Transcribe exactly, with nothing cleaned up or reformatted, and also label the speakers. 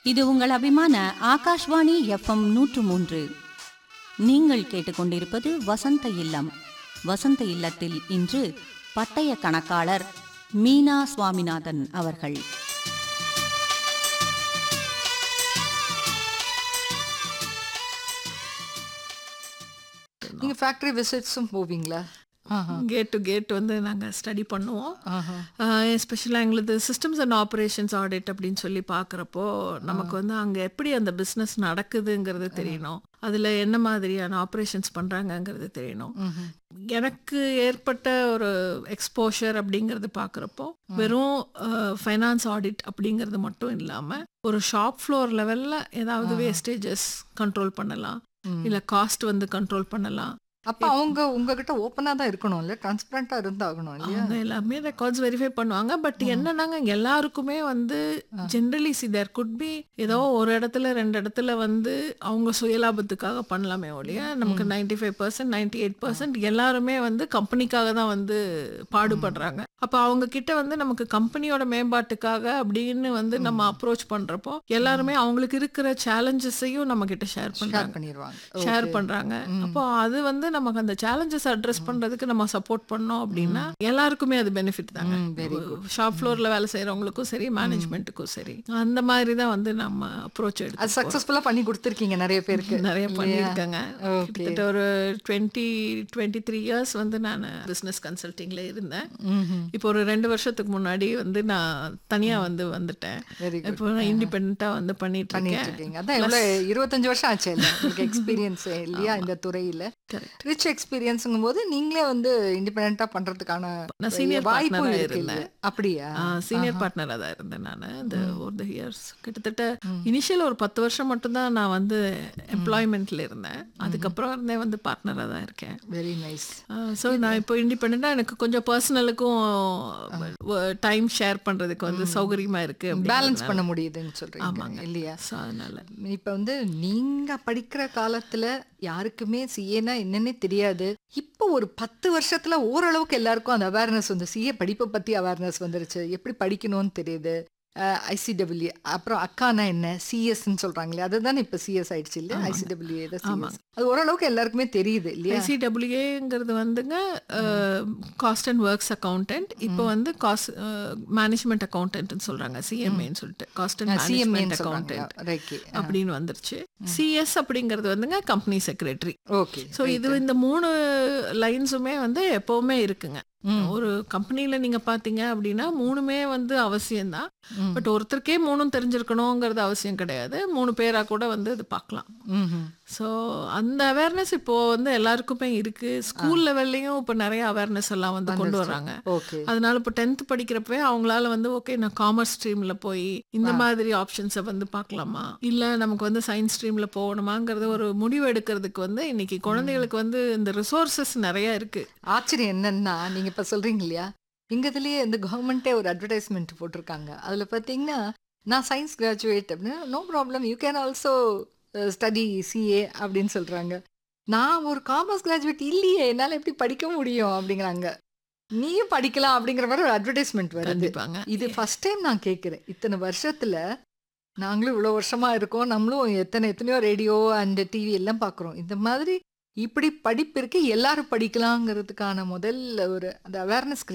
Speaker 1: இது உங்கள் அபிமான ஆகாஷ்வாணி எஃப்எம் நூற்று மூன்று. நீங்கள் கேட்டுக்கொண்டிருப்பது வசந்த இல்லம். வசந்த இல்லத்தில் இன்று பட்டய கணக்காளர் மீனா சுவாமிநாதன் அவர்கள்.
Speaker 2: நீங்க ஃபேக்டரி விசிட்ஸும் போவீங்களா?
Speaker 3: கேட் டு கேட் வந்து நாங்கள் ஸ்டடி பண்ணுவோம். எஸ்பெஷலாக எங்களுக்கு சிஸ்டம்ஸ் அண்ட் ஆப்ரேஷன்ஸ் ஆடிட் அப்படின்னு சொல்லி பார்க்குறப்போ நமக்கு வந்து அங்கே எப்படி அந்த பிஸ்னஸ் நடக்குதுங்கிறது தெரியணும், அதில் என்ன மாதிரியான ஆப்ரேஷன்ஸ் பண்ணுறாங்கங்கிறது தெரியணும். எனக்கு ஏற்பட்ட ஒரு எக்ஸ்போஷர் அப்படிங்கிறது பார்க்குறப்போ வெறும் ஃபைனான்ஸ் ஆடிட் அப்படிங்கிறது மட்டும் இல்லாமல் ஒரு ஷாப் ஃப்ளோர் லெவலில் ஏதாவது வேஸ்டேஜஸ் கண்ட்ரோல் பண்ணலாம், இல்லை காஸ்ட் வந்து கண்ட்ரோல் பண்ணலாம்.
Speaker 2: அப்ப அவங்க உங்ககிட்ட ஓப்பனா தான் இருக்கணும் இல்ல, டிரான்ஸ்பரண்டா இருந்தாகணும் இல்லையா?
Speaker 3: அவங்க எல்லாமே ரெக்கார்ட்ஸ் வெரிஃபை பண்ணுவாங்க. பட் என்னன்னாங்க எல்லாருக்குமே வந்து generally C there could be ஏதோ ஒரு இடத்துல ரெண்டு இடத்துல வந்து அவங்க சுயலாபத்துக்காக பண்ணலாமே ஒழிய நமக்கு ninety five percent ninety eight percent எல்லாருமே வந்து கம்பெனிக்காக தான் வந்து பாடுபடுறாங்க. அப்போ அவங்க கிட்ட வந்து நமக்கு கம்பெனியோட மேம்பாட்டுக்காக அப்படின்னு வந்து நம்ம அப்ரோச் பண்றப்போ எல்லாருமே அவங்களுக்கு இருக்கிற சேலஞ்சஸையும் நம்ம கிட்ட ஷேர் பண்றாங்க ஷேர் பண்றாங்க அப்போ அது வந்து நமக்கு அந்த சேலஞ்சஸ் அட்ரஸ் பண்றதுக்கு நம்ம சப்போர்ட் பண்ணோம் அப்படின்னா எல்லாருக்குமே அது பெனிஃபிட் தாங்க. ஷாப் ஃப்ளோர்ல வேலை செய்யறவங்களுக்கும் சரி, மேனேஜ்மெண்ட்டுக்கும் சரி, அந்த மாதிரி தான் வந்து நம்ம அப்ரோச் எடுத்து
Speaker 2: அது சக்சஸ்ஃபுல்லா பண்ணி கொடுத்துருக்கீங்க நிறைய பேருக்கு.
Speaker 3: நிறைய பண்ணியிருக்காங்க. கிட்டத்தட்ட ஒரு டுவெண்ட்டி டுவெண்ட்டி த்ரீ இயர்ஸ் வந்து நான் பிஸ்னஸ் கன்சல்டிங்ல இருந்தேன். இப்போ ஒரு ரெண்டு வருஷத்துக்கு முன்னாடி வந்து நான் தனியா வந்து வந்துட்டேன். இப்போ நான் இண்டிபெண்டா வந்து பண்ணிட்டு இருக்கேன்.
Speaker 2: அதான் எவ்வளவு இருபத்தஞ்சு வருஷம் ஆச்சு உங்களுக்கு எக்ஸ்பீரியன்ஸ் இல்லையா இந்த துறையில? ரிச் எக்ஸ்பீரியன்ஸ்ங்கும் போது நீங்களே வந்து இண்டிபெண்டா பண்றதுக்கான
Speaker 3: சீனியர்
Speaker 2: வாய்ப்பு
Speaker 3: பார்ட்னரா
Speaker 2: இருக்கு.
Speaker 3: இருந்தேன்.
Speaker 2: அப்படியா?
Speaker 3: சீனியர் பார்ட்னரா தான் இருந்தேன் நான் இந்த ஒரு இயர்ஸ். கிட்டத்தட்ட இனிஷியல் ஒரு பத்து வருஷம் மட்டும்தான் நான் வந்து எம்ப்ளாய்மெண்ட்ல இருந்தேன். அதுக்கப்புறம் இருந்தே வந்து பார்ட்னரா தான் இருக்கேன்.
Speaker 2: Very nice.
Speaker 3: ஸோ நான் இப்போ இண்டிபெண்டா எனக்கு கொஞ்சம் பர்சனலுக்கும் டைம் ஷேர் பண்றதுக்கு வந்து சௌகரியமா இருக்கு,
Speaker 2: பேலன்ஸ் பண்ண முடியுதுன்னு சொல்றீங்க இல்லையா?
Speaker 3: அதனால
Speaker 2: இப்ப வந்து நீங்க படிக்கிற காலத்துல யாருக்குமே சிஏனா என்னன்னே தெரியாது. இப்போ ஒரு பத்து வருஷத்துல ஓரளவுக்கு எல்லாருக்கும் அந்த அவேர்னஸ் வந்து சிஏ படிப்பை பத்தி அவேர்னஸ் வந்துருச்சு, எப்படி படிக்கணும்னு தெரியுது. ஐசிடபிள்யூ அப்புறம் அக்கானா என்ன சிஎஸ்ன்னு சொல்றாங்களே அதுதானே இப்ப சிஎஸ் ஆயிடுச்சு இல்ல? ஐசிடபிள்யூ அது ஓரளவுக்கு எல்லாருக்குமே தெரியுது இல்லையா?
Speaker 3: ஐசிடபிள்யூங்கிறது வந்துங்க காஸ்ட் அண்ட் ஒர்க்ஸ் அக்கௌண்டன்ட். இப்போ வந்து காஸ்ட் மேனேஜ்மெண்ட் அக்கௌண்டன்ட்னு சொல்றாங்க, சிஎம்ஏன்னு சொல்லிட்டு காஸ்ட் அண்ட் மேனேஜ்மெண்ட் அக்கௌண்டன்ட் அப்படின்னு வந்துருச்சு. சிஎஸ் அப்படிங்கிறது வந்துங்க கம்பெனி செக்ரட்டரி.
Speaker 2: ஓகே.
Speaker 3: ஸோ இது இந்த மூணு லைன்ஸுமே வந்து எப்பவுமே இருக்குங்க. ஒரு கம்பெனில நீங்க பாத்தீங்க அப்படின்னா மூணுமே வந்து அவசியம்தான். பட் ஒருத்தருக்கே மூணும் தெரிஞ்சிருக்கணுங்கிறது அவசியம் கிடையாது. மூணு பேரா கூட வந்து இது பார்க்கலாம். ஸோ அந்த அவேர்னஸ் இப்போ வந்து எல்லாருக்குமே இருக்கு. ஸ்கூல் லெவல்லையும் இப்போ நிறைய அவேர்னஸ் எல்லாம் வந்து கொண்டு வர்றாங்க. அதனால இப்போ டென்த் படிக்கிறப்பவே அவங்களால வந்து ஓகே நான் காமர்ஸ் ஸ்ட்ரீம்ல போய் இந்த மாதிரி ஆப்ஷன்ஸை வந்து பார்க்கலாமா, இல்லை நமக்கு வந்து சயின்ஸ் ஸ்ட்ரீம்ல போகணுமாங்கிறது ஒரு முடிவு எடுக்கிறதுக்கு வந்து இன்னைக்கு குழந்தைகளுக்கு வந்து இந்த ரிசோர்சஸ் நிறைய இருக்கு.
Speaker 2: ஆச்சரியம் என்னன்னா நீங்க இப்ப சொல்றீங்க இல்லையா, இங்க இதுலயே இந்த கவர்மெண்டே ஒரு அட்வர்டைஸ்மெண்ட் போட்டிருக்காங்க. அதுல பாத்தீங்கன்னா நான் சயின்ஸ் கிராஜுவேட் அப்படின்னு, no problem you can also study CA அப்படின்னு சொல்றாங்க. நான் ஒரு காமர்ஸ் கிராஜுவேட் இல்லையே, என்னால எப்படி படிக்க முடியும் அப்படிங்கிறாங்க. நீயும் படிக்கலாம் அப்படிங்கிற மாதிரி ஒரு அட்வர்டைஸ்மெண்ட் வருது. இது ஃபர்ஸ்ட் டைம் நான் கேட்கிறேன். இத்தனை வருஷத்துல நாங்களும் இவ்வளவு வருஷமா இருக்கோம், நம்மளும் எத்தனை எத்தனையோ ரேடியோ அண்ட் டிவி எல்லாம் பாக்குறோம். இந்த மாதிரி இப்படி படிப்பு இருக்கு, எல்லாரும் படிக்கலாங்கிறதுக்கான முதல் ஒரு அந்த அவேர்னஸ்